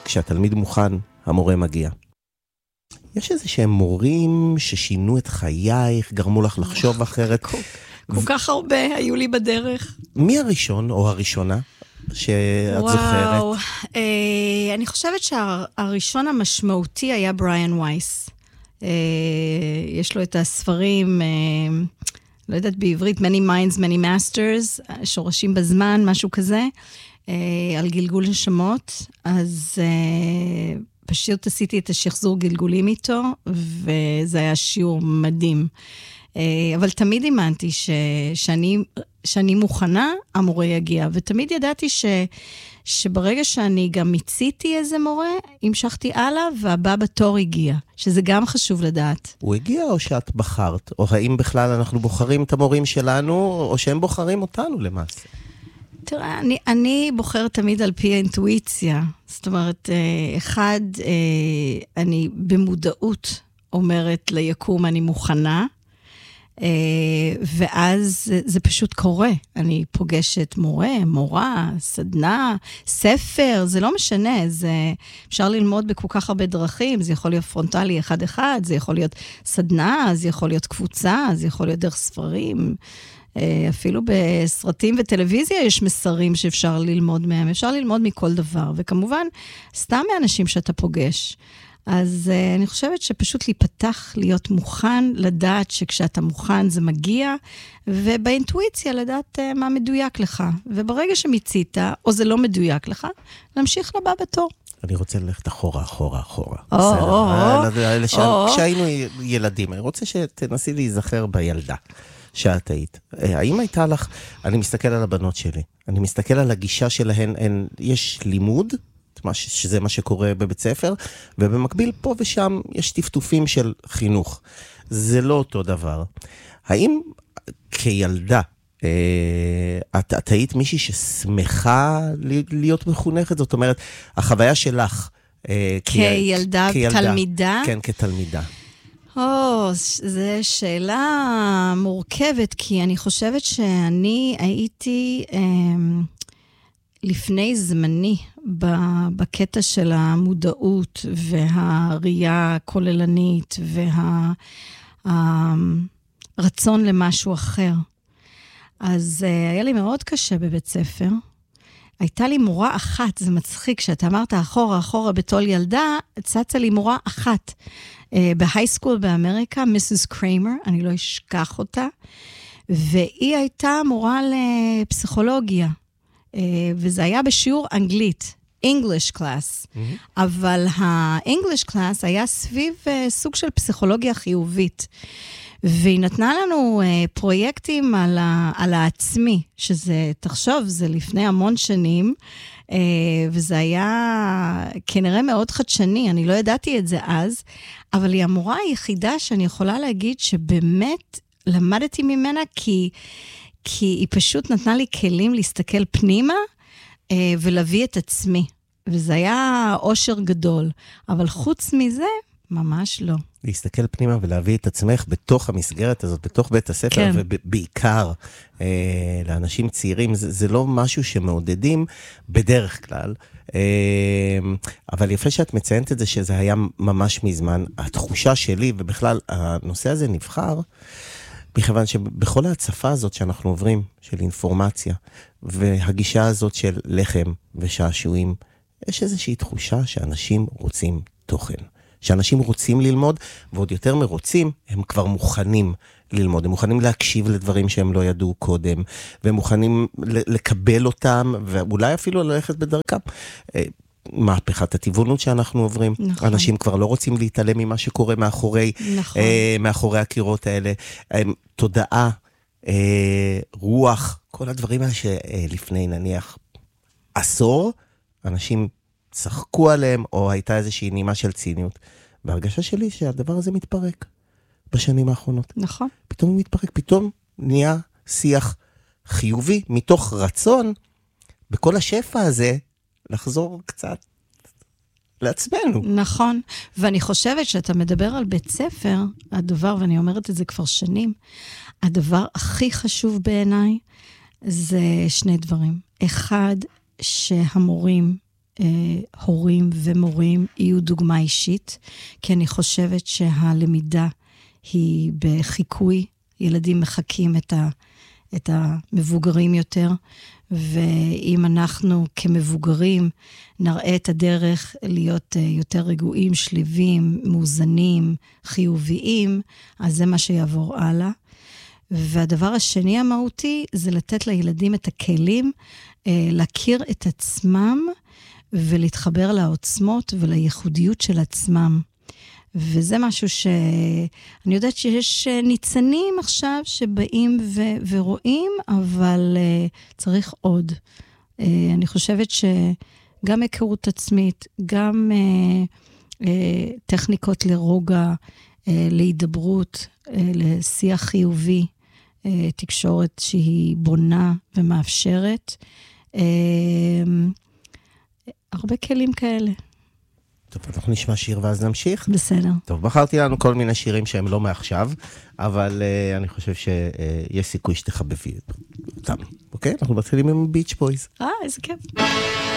כשהתלמיד מוכן, המורה מגיע. יש איזה שהם מורים ששינו את חייך, גרמו לך לחשוב אחרת. כל כך הרבה היו לי בדרך. מי הראשון או הראשונה שאת זוכרת? וואו, אני חושבת שהראשון המשמעותי היה בריאן וייס. יש לו את הספרים, לא יודעת בעברית, Many Minds, Many Masters, שורשים בזמן, משהו כזה, על גלגול נשמות. אז פשוט עשיתי את השחזור גלגולים איתו, וזה היה שיעור מדהים. אבל תמיד אימנתי שאני מוכנה, המורה יגיע, ותמיד ידעתי שברגע שאני גם מיציתי איזה מורה, המשכתי הלאה, והבא בתור הגיע, שזה גם חשוב לדעת. הוא הגיע או שאת בחרת? או האם בכלל אנחנו בוחרים את המורים שלנו, או שהם בוחרים אותנו למעשה? תראה, אני בוחרת תמיד על פי האינטואיציה. זאת אומרת, אחד, אני במודעות אומרת ליקום, אני מוכנה, ואז זה פשוט קורה. אני פוגשת מורה, מורה, סדנה, ספר, זה לא משנה, אפשר ללמוד בכל כך הרבה דרכים, זה יכול להיות פרונטלי אחד-אחד, זה יכול להיות סדנה, זה יכול להיות קבוצה, זה יכול להיות דרך ספרים, אפילו בסרטים וטלוויזיה יש מסרים שאפשר ללמוד מהם, אפשר ללמוד מכל דבר, וכמובן, סתם מאנשים שאתה פוגש. אז אני חושבת שפשוט להיפתח, להיות מוכן, לדעת שכשאתה מוכן זה מגיע, ובאינטואיציה לדעת מה מדויק לך. וברגע שמיצית, או זה לא מדויק לך, להמשיך לבא בתור. אני רוצה ללכת אחורה. כשהיינו ילדים, אני רוצה שתנסי להיזכר בילדה שאת היית. האם הייתה לך, אני מסתכל על הבנות שלי, אני מסתכל על הגישה שלהן, יש לימוד, שזה מה שקורה בבית ספר, ובמקביל פה ושם יש טפטופים של חינוך. זה לא אותו דבר. האם כילדה, את היית מישהי ששמחה להיות מחונכת? זאת אומרת, החוויה שלך, כילדה, תלמידה? כן, כתלמידה. זו שאלה מורכבת, כי אני חושבת שאני הייתי לפני זמני בקטע של המודעות והראייה הכוללנית והרצון למשהו אחר. אז היה לי מאוד קשה בבית ספר. הייתה לי מורה אחת, זה מצחיק, כשאתה אמרת אחורה בתול ילדה, צצה לי מורה אחת. בהייסקול באמריקה, מיסס קריימר, אני לא אשכח אותה, והיא הייתה מורה לפסיכולוגיה, וזה היה בשיעור אנגלית, English class, אבל ה-English class היה סביב סוג של פסיכולוגיה חיובית, והיא נתנה לנו פרויקטים על העצמי, שזה, תחשוב, זה לפני המון שנים, וזה היה כנראה מאוד חדשני, אני לא ידעתי את זה אז, אבל היא המורה היחידה שאני יכולה להגיד שבאמת למדתי ממנה, כי היא פשוט נתנה לי כלים להסתכל פנימה, ולהביא את עצמי. וזה היה אושר גדול. אבל חוץ מזה, ממש לא. להסתכל פנימה ולהביא את עצמך בתוך המסגרת הזאת, בתוך בית הספר, כן. ובעיקר לאנשים צעירים, זה לא משהו שמעודדים בדרך כלל. אבל יפה שאת מציינת את זה, שזה היה ממש מזמן. התחושה שלי, ובכלל הנושא הזה נבחר, מכיוון שבכל ההצפה הזאת שאנחנו עוברים, של אינפורמציה, והגישה הזאת של לחם ושעשועים, יש איזושהי תחושה שאנשים רוצים תוכן. שאנשים רוצים ללמוד, ועוד יותר מרוצים, הם כבר מוכנים ללמוד. הם מוכנים להקשיב לדברים שהם לא ידעו קודם, והם מוכנים לקבל אותם, ואולי אפילו ללכת בדרכם. מהפכת הטבעונות שאנחנו עוברים. נכון. אנשים כבר לא רוצים להתעלם ממה שקורה מאחורי, נכון. מאחורי הקירות האלה. תודעה, רוח, כל הדברים האלה שלפני נניח עשור, אנשים צחקו עליהם, או הייתה איזושהי נימה של ציניות. והרגשה שלי שהדבר הזה מתפרק בשנים האחרונות. נכון. פתאום הוא מתפרק, פתאום נהיה שיח חיובי, מתוך רצון, בכל השפע הזה, לחזור קצת לעצמנו. נכון, ואני חושבת שאתה מדבר על בית ספר, הדבר, ואני אומרת את זה כבר שנים, הדבר הכי חשוב בעיניי, זה שני דברים. אחד, שהמורים שהורים ומורים יהיו דוגמה אישית, כי אני חושבת שהלמידה היא בחיקוי, ילדים מחכים את המבוגרים יותר, ואם אנחנו כמבוגרים נראה את הדרך להיות יותר רגועים, שליבים, מאוזנים, חיוביים, אז זה מה שיעבור הלאה. והדבר השני המהותי זה לתת לילדים את הכלים, להכיר את עצמם ולהתחבר לעוצמות ולייחודיות של עצמם. וזה משהו שאני יודעת שיש ניצנים עכשיו שבאים ורואים, אבל צריך עוד. אני חושבת שגם היכרות עצמית, גם טכניקות לרוגע, להידברות, לשיח חיובי, תקשורת שהיא בונה ומאפשרת, הרבה כלים כאלה. טוב, אנחנו נשמע שיר ואז נמשיך. בסדר. טוב, בחרתי לנו כל מיני שירים שהם לא מעכשיו, אבל אני חושב שיש סיכוי שתחבבי אותם. אוקיי? אנחנו מתחילים עם ביץ' בויז. איזה כיף.